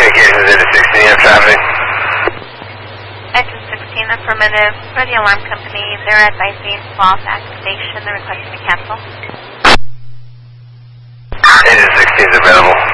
communications into 16, you have traffic. Engine 16, affirmative. For the alarm company, they're advising false activation. They're requesting to cancel. Engine 16 is available.